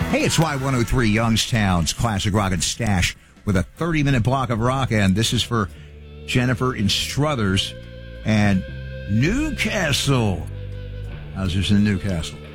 Hey, it's Y103 Youngstown's Classic Rock and Stash with a 30-minute block of rock, and this is for Jennifer in Struthers and Newcastle. How's this in Newcastle?